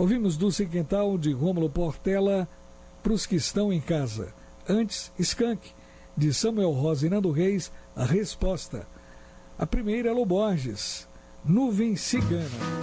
Ouvimos Dulce Quintal, de Rômulo Portela, Pros que estão em casa. Antes, Skank, de Samuel Rosa e Nando Reis, a resposta. A primeira é Lo Borges, Nuvem Cigana.